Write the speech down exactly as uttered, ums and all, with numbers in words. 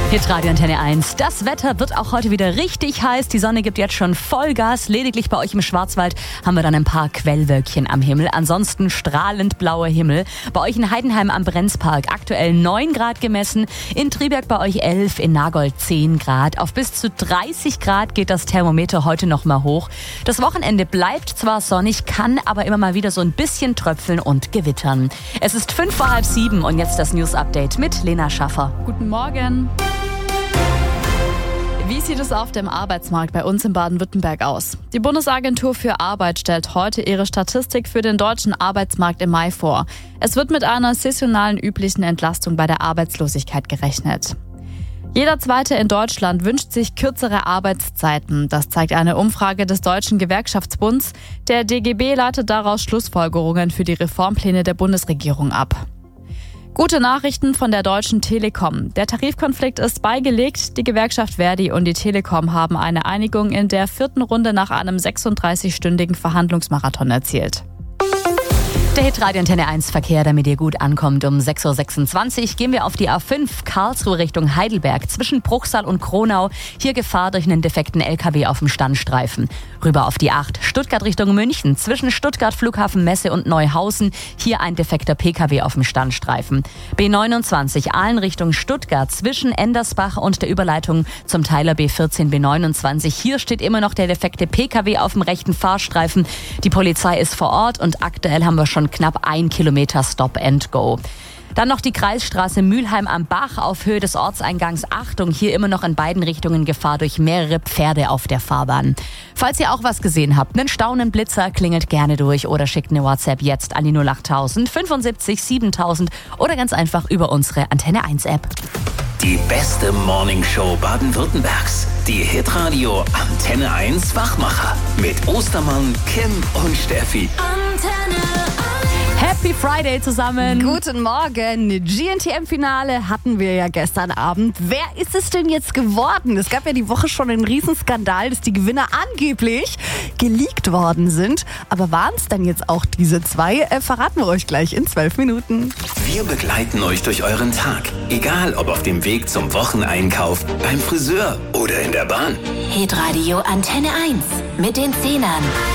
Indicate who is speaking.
Speaker 1: Hitradio Antenne eins. Das Wetter wird auch heute wieder richtig heiß. Die Sonne gibt jetzt schon Vollgas. Lediglich bei euch im Schwarzwald haben wir dann ein paar Quellwölkchen am Himmel. Ansonsten strahlend blauer Himmel. Bei euch in Heidenheim am Brenzpark aktuell neun Grad gemessen. In Triberg bei euch elf, in Nagold zehn Grad. Auf bis zu dreißig Grad geht das Thermometer heute noch mal hoch. Das Wochenende bleibt zwar sonnig, kann aber immer mal wieder so ein bisschen tröpfeln und gewittern. Es ist fünf vor halb sieben und jetzt das News-Update mit Lena Schaffer.
Speaker 2: Guten Morgen. Wie sieht es auf dem Arbeitsmarkt bei uns in Baden-Württemberg aus? Die Bundesagentur für Arbeit stellt heute ihre Statistik für den deutschen Arbeitsmarkt im Mai vor. Es wird mit einer saisonalen üblichen Entlastung bei der Arbeitslosigkeit gerechnet. Jeder Zweite in Deutschland wünscht sich kürzere Arbeitszeiten. Das zeigt eine Umfrage des Deutschen Gewerkschaftsbunds. Der D G B leitet daraus Schlussfolgerungen für die Reformpläne der Bundesregierung ab. Gute Nachrichten von der Deutschen Telekom. Der Tarifkonflikt ist beigelegt. Die Gewerkschaft Verdi und die Telekom haben eine Einigung in der vierten Runde nach einem sechsunddreißigstündigen Verhandlungsmarathon erzielt.
Speaker 1: Der Hitradio Antenne eins Verkehr, damit ihr gut ankommt. Um sechs Uhr sechsundzwanzig gehen wir auf die A fünf Karlsruhe Richtung Heidelberg zwischen Bruchsal und Kronau. Hier Gefahr durch einen defekten L K W auf dem Standstreifen. Rüber auf die acht Stuttgart Richtung München zwischen Stuttgart Flughafen Messe und Neuhausen. Hier ein defekter P K W auf dem Standstreifen. B neunundzwanzig Aalen Richtung Stuttgart zwischen Endersbach und der Überleitung zum Teiler B vierzehn B neunundzwanzig. Hier steht immer noch der defekte P K W auf dem rechten Fahrstreifen. Die Polizei ist vor Ort und aktuell haben wir schon knapp ein Kilometer Stop and Go. Dann noch die Kreisstraße Mülheim am Bach auf Höhe des Ortseingangs. Achtung, hier immer noch in beiden Richtungen Gefahr durch mehrere Pferde auf der Fahrbahn. Falls ihr auch was gesehen habt, einen staunenden Blitzer, klingelt gerne durch oder schickt eine WhatsApp jetzt an die null achttausend fünfundsiebzig siebentausend oder ganz einfach über unsere Antenne eins App.
Speaker 3: Die beste Morningshow Baden-Württembergs. Die Hitradio Antenne eins Wachmacher. Mit Ostermann, Kim und Steffi.
Speaker 1: Antenne Happy Friday zusammen.
Speaker 4: Guten Morgen. G N T M-Finale hatten wir ja gestern Abend. Wer ist es denn jetzt geworden? Es gab ja die Woche schon einen Riesenskandal, dass die Gewinner angeblich geleakt worden sind. Aber waren es dann jetzt auch diese zwei? Äh, verraten wir euch gleich in zwölf Minuten.
Speaker 3: Wir begleiten euch durch euren Tag. Egal ob auf dem Weg zum Wocheneinkauf, beim Friseur oder in der Bahn.
Speaker 5: Hitradio Antenne eins mit den Zehnern.